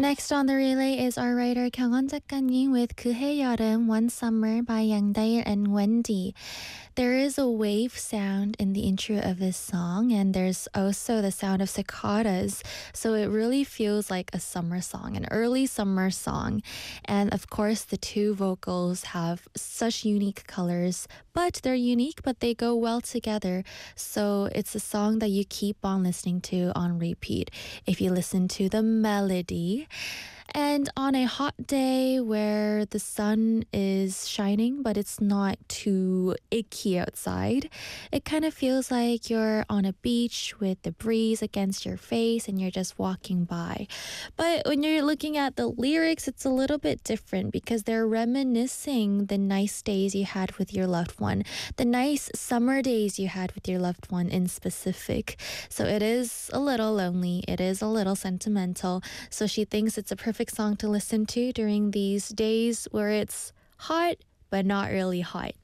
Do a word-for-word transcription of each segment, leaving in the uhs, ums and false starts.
Next on the relay is our writer 경원 작가님 with 그해 여름 One Summer by 양다일 and Wendy. There is a wave sound in the intro of this song, and there's also the sound of cicadas, so it really feels like a summer song, an early summer song. And of course, the two vocals have such unique colors, but they're unique, but they go well together. So it's a song that you keep on listening to on repeat if you listen to the melody. And on a hot day where the sun is shining, but it's not too icky outside, it kind of feels like you're on a beach with the breeze against your face and you're just walking by. But when you're looking at the lyrics, it's a little bit different because they're reminiscing the nice days you had with your loved one, the nice summer days you had with your loved one in specific. So it is a little lonely, it is a little sentimental. So she thinks it's a perfect song to listen to during these days where it's hot but not really hot.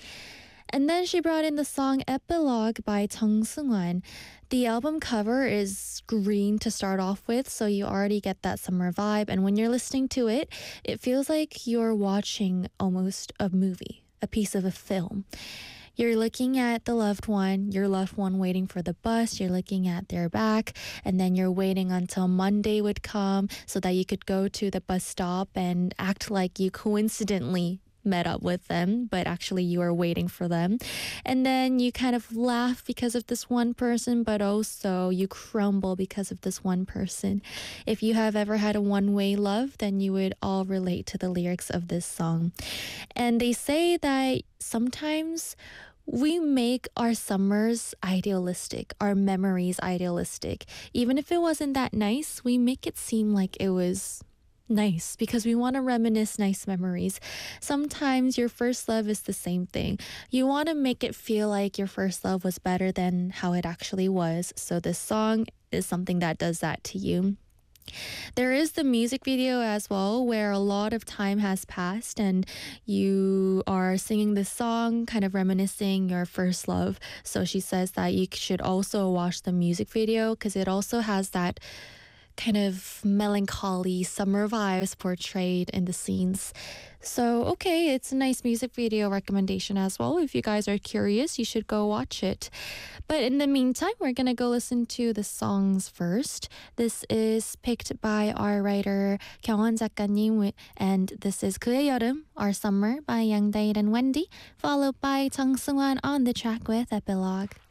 And then she brought in the song Epilogue by Chung Seung-wan. The album cover is green to start off with, so you already get that summer vibe, and when you're listening to it, it feels like you're watching almost a movie, a piece of a film. You're looking at the loved one, your loved one waiting for the bus, you're looking at their back, and then you're waiting until Monday would come so that you could go to the bus stop and act like you coincidentally met up with them, but actually you are waiting for them. And then you kind of laugh because of this one person, but also you crumble because of this one person. If you have ever had a one-way love, then you would all relate to the lyrics of this song. And they say that sometimes we make our summers idealistic, our memories idealistic. Even if it wasn't that nice, we make it seem like it was nice because we want to reminisce nice memories. Sometimes your first love is the same thing. You want to make it feel like your first love was better than how it actually was. So this song is something that does that to you. There is the music video as well where a lot of time has passed and you are singing this song, kind of reminiscing your first love. So she says that you should also watch the music video because it also has that kind of melancholy summer vibes portrayed in the scenes. So, okay, it's a nice music video recommendation as well. If you guys are curious, you should go watch it. But in the meantime, we're going to go listen to the songs first. This is picked by our writer 경원 작가님, and this is 그의 여름, Our Summer by Yang Dae and Wendy, followed by Chung Seung-wan on the track with Epilogue.